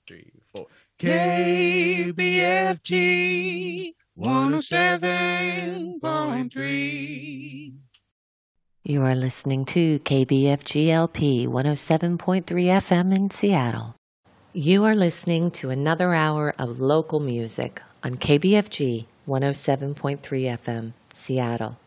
Three, four. KBFG 107.3. You are listening to KBFGLP 107.3 FM in Seattle. You are listening to another hour of local music on KBFG 107.3 FM, Seattle.